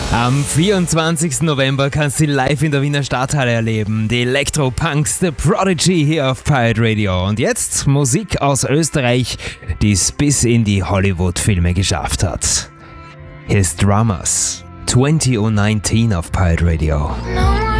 Am 24. November kannst du live in der Wiener Stadthalle erleben. Die Electro-Punks, The Prodigy hier auf Pirate Radio. Und jetzt Musik aus Österreich, die es bis in die Hollywood-Filme geschafft hat. Hier ist Drummers, 2019 auf Pirate Radio.